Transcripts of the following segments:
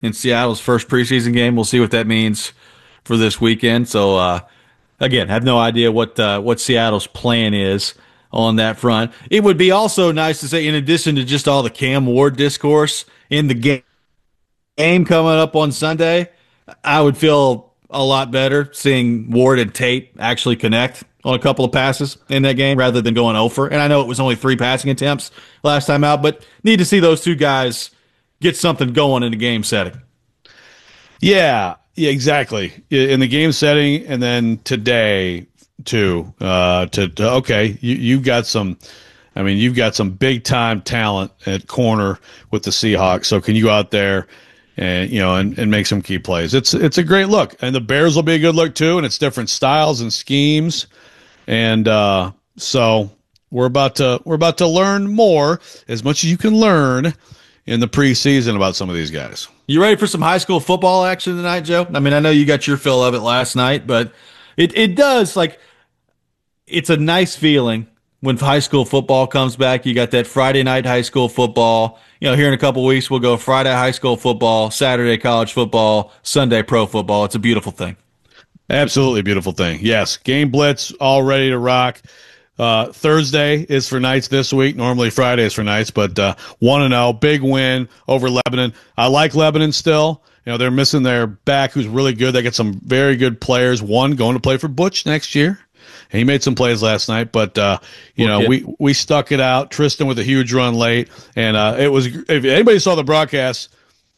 in Seattle's first preseason game. We'll see what that means for this weekend. So, again, have no idea what Seattle's plan is on that front. It would be also nice to say, in addition to just all the Cam Ward discourse in the game coming up on Sunday, I would feel a lot better seeing Ward and Tate actually connect on a couple of passes in that game rather than going over. And I know it was only 3 passing attempts last time out, but need to see those two guys get something going in the game setting. Yeah, exactly. In the game setting, and then today too. You've got some. I mean, you've got some big time talent at corner with the Seahawks. So can you go out there and make some key plays? It's a great look, and the Bears will be a good look too. And it's different styles and schemes, and so we're about to learn more, as much as you can learn in the preseason about some of these guys. You ready for some high school football action tonight, Joe? I mean, I know you got your fill of it last night, but it does, like, it's a nice feeling when high school football comes back. You got that Friday night high school football. Here in a couple weeks, we'll go Friday high school football, Saturday college football, Sunday pro football. It's a beautiful thing. Absolutely beautiful thing. Yes, Game Blitz all ready to rock. Thursday is for Knights this week. Normally Friday is for Knights, but 1-0, big win over Lebanon. I like Lebanon still. They're missing their back, who's really good. They get some very good players. One going to play for Butch next year. He made some plays last night, but we stuck it out. Tristan with a huge run late, and it was. If anybody saw the broadcast,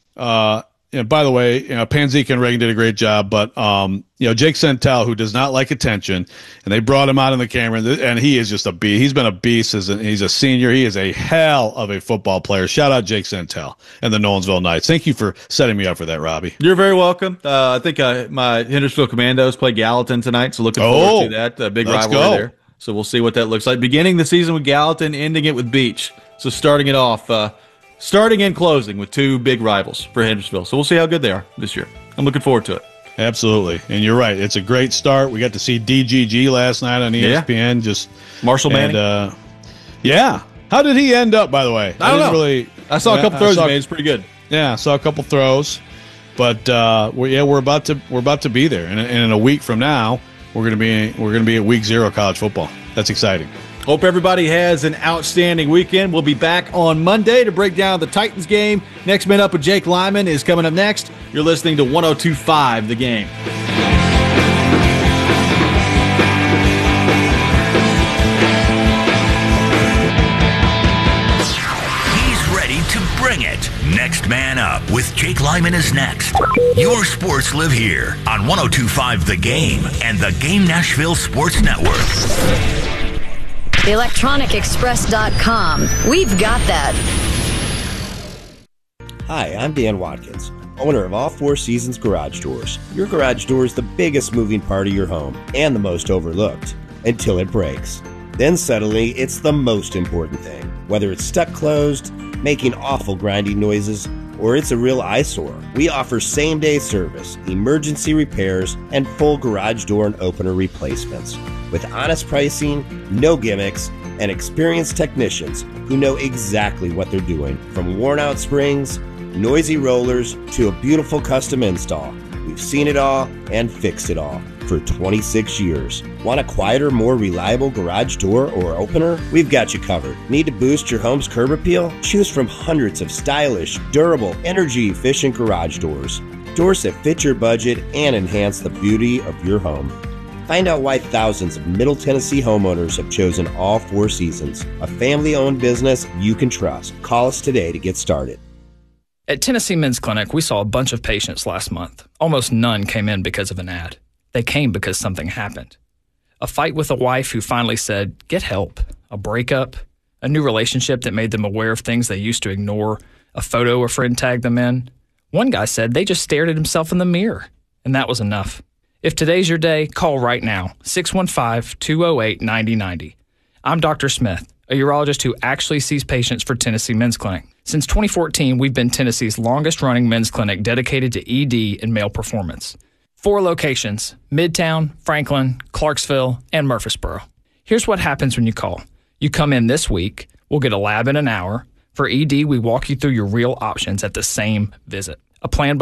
by the way, Panzika and Reagan did a great job, but Jake Santel, who does not like attention, and they brought him out on the camera, and he is just a beast. He's been a beast. He's a senior. He is a hell of a football player. Shout out Jake Santel and the Nolensville Knights. Thank you for setting me up for that, Robbie. You're very welcome. I think my Hendersonville Commandos play Gallatin tonight, so looking forward to that. Big rivalry there. So we'll see what that looks like. Beginning the season with Gallatin, ending it with Beach. So starting it off, starting and closing with 2 big rivals for Hendersonville. So we'll see how good they are this year. I'm looking forward to it. Absolutely. And you're right. It's a great start. We got to see DGG last night on ESPN. Just Marshall Manning. Yeah. How did he end up, by the way? I don't know. I saw a couple throws he made. It's pretty good. Yeah, I saw a couple throws. But we're about to be there. And in a week from now, we're going to be at week 0 of college football. That's exciting. Hope everybody has an outstanding weekend. We'll be back on Monday to break down the Titans game. Next Man Up with Jake Lyman is coming up next. You're listening to 102.5 The Game. He's ready to bring it. Next Man Up with Jake Lyman is next. Your sports live here on 102.5 The Game and the Game Nashville Sports Network. ElectronicExpress.com. We've got that. Hi, I'm Dan Watkins, owner of All Four Seasons Garage Doors. Your garage door is the biggest moving part of your home and the most overlooked until it breaks. Then suddenly, it's the most important thing. Whether it's stuck closed, making awful grinding noises, or it's a real eyesore, we offer same-day service, emergency repairs, and full garage door and opener replacements. With honest pricing, no gimmicks, and experienced technicians who know exactly what they're doing. From worn-out springs, noisy rollers, to a beautiful custom install. We've seen it all and fixed it all for 26 years. Want a quieter, more reliable garage door or opener? We've got you covered. Need to boost your home's curb appeal? Choose from hundreds of stylish, durable, energy-efficient garage doors. Doors that fit your budget and enhance the beauty of your home. Find out why thousands of Middle Tennessee homeowners have chosen All Four Seasons, a family-owned business you can trust. Call us today to get started. At Tennessee Men's Clinic, we saw a bunch of patients last month. Almost none came in because of an ad. They came because something happened. A fight with a wife who finally said, get help. A breakup. A new relationship that made them aware of things they used to ignore. A photo a friend tagged them in. One guy said they just stared at himself in the mirror. And that was enough. If today's your day, call right now, 615-208-9090. I'm Dr. Smith, a urologist who actually sees patients for Tennessee Men's Clinic. Since 2014, we've been Tennessee's longest-running men's clinic dedicated to ED and male performance. 4 locations, Midtown, Franklin, Clarksville, and Murfreesboro. Here's what happens when you call. You come in this week, we'll get a lab in an hour. For ED, we walk you through your real options at the same visit. A plan